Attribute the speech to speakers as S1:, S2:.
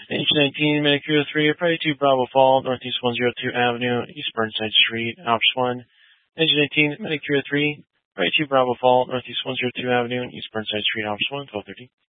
S1: H19, Medicare 3, Prairie 2 Bravo Fall, Northeast 102 Avenue, East Burnside Street, Alps 1. H19, Medicare 3, Prairie 2 Bravo Fall, Northeast 102 Avenue, East Burnside Street, Alps 1, 1230.